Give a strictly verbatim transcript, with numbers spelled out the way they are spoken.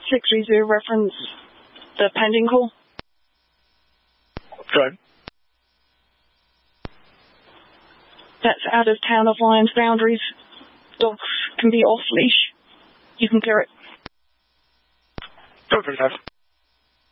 six three zero reference the pending call. Go ahead. That's out of town of Lions boundaries. Dogs can be off leash. You can clear it. Go for it.